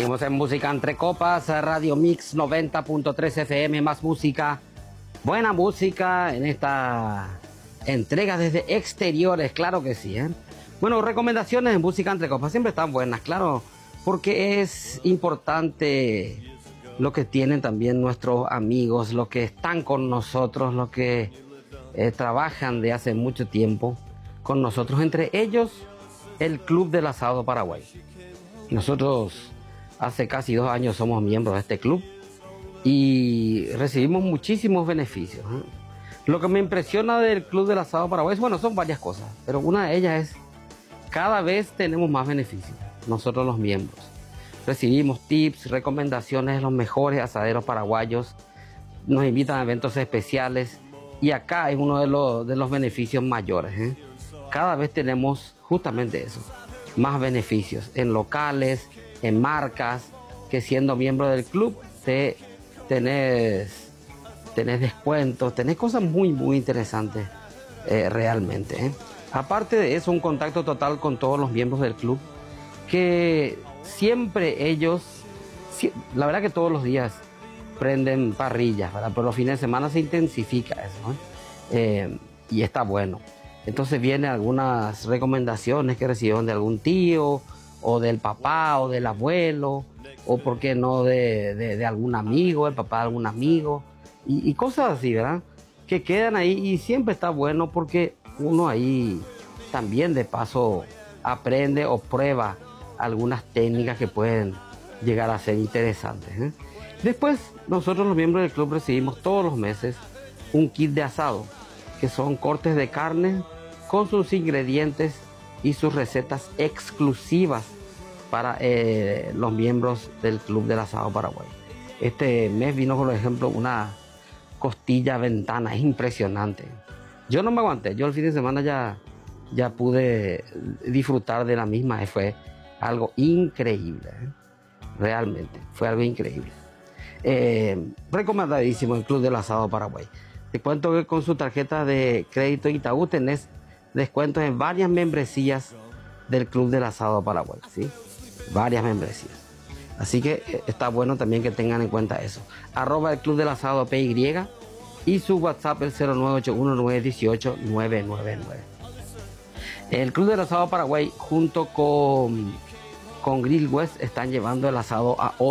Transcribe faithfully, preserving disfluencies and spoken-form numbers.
Seguimos en Música Entre Copas, Radio Mix noventa punto tres F M, más música, buena música en esta entrega desde exteriores, claro que sí, ¿eh? Bueno, recomendaciones en Música Entre Copas siempre están buenas, claro, porque es importante lo que tienen también nuestros amigos, los que están con nosotros, los que eh, trabajan de hace mucho tiempo con nosotros, entre ellos el Club del Asado Paraguay. Nosotros hace casi dos años somos miembros de este club y recibimos muchísimos beneficios, ¿eh? Lo que me impresiona del Club del Asado Paraguay, bueno, son varias cosas, pero una de ellas es cada vez tenemos más beneficios, nosotros los miembros. Recibimos tips, recomendaciones de los mejores asaderos paraguayos, nos invitan a eventos especiales y acá es uno de los, de los beneficios mayores, ¿eh? Cada vez tenemos justamente eso, más beneficios en locales, en marcas, que siendo miembro del club te, tenés, tenés descuentos, tenés cosas muy muy interesantes eh, realmente, ¿eh? Aparte de eso, un contacto total con todos los miembros del club, que siempre ellos, la verdad que todos los días prenden parrillas, ¿verdad? Pero los fines de semana se intensifica eso, ¿no? eh, y está bueno. Entonces vienen algunas recomendaciones que recibieron de algún tío, o del papá, o del abuelo, o por qué no de, de, de algún amigo, el papá de algún amigo, y, y cosas así, ¿verdad? Que quedan ahí y siempre está bueno porque uno ahí también de paso aprende o prueba algunas técnicas que pueden llegar a ser interesantes, ¿eh? Después, nosotros los miembros del club recibimos todos los meses un kit de asado, que son cortes de carne con sus ingredientes y sus recetas exclusivas para eh, los miembros del Club del Asado Paraguay. Este mes vino, por ejemplo, una costilla ventana, es impresionante. Yo no me aguanté, yo el fin de semana ya, ya pude disfrutar de la misma, fue algo increíble, ¿eh? Realmente, fue algo increíble. Eh, recomendadísimo el Club del Asado Paraguay. Te cuento que con su tarjeta de crédito Itaú tenés descuentos en varias membresías del Club del Asado Paraguay, ¿sí? Varias membresías. Así que eh, está bueno también que tengan en cuenta eso. Arroba el Club del Asado P Y y su WhatsApp el cero nueve ocho uno nueve uno ocho nueve nueve nueve. El Club del Asado Paraguay junto con, con Grill West están llevando el asado a